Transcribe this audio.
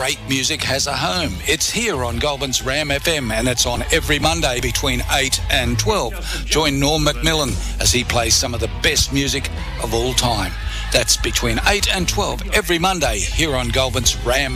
great music has a home. It's here on Goulburn's Ram FM, and it's on every Monday between 8 and 12. Join Norm Macmillan as he plays some of the best music of all time. That's between 8 and 12 every Monday here on Goulburn's Ram